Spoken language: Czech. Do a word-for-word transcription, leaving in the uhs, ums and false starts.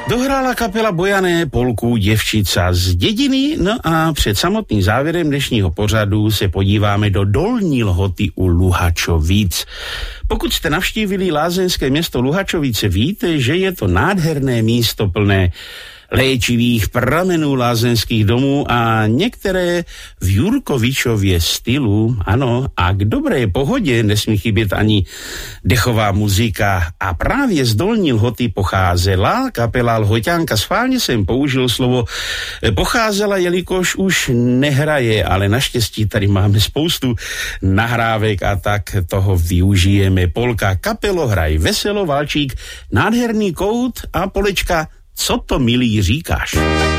Dohrála kapela Bojané polku Děvčica z dědiny, no a před samotným závěrem dnešního pořadu se podíváme do Dolní Lhoty u Luhačovic. Pokud jste navštívili lázeňské město Luhačovice, víte, že je to nádherné místo plné léčivých pramenů lázeňských domů a některé v Jurkovičově stylu, ano, a k dobré pohodě nesmí chybět ani dechová muzika. A právě z Dolní Lhoty pocházela kapela Lhoťánka. Schválně jsem použil slovo pocházela, jelikož už nehraje, ale naštěstí tady máme spoustu nahrávek a tak toho využijeme. Polka, kapelo, hraj veselo, valčík, nádherný kout a polečka Co to, milý, říkáš?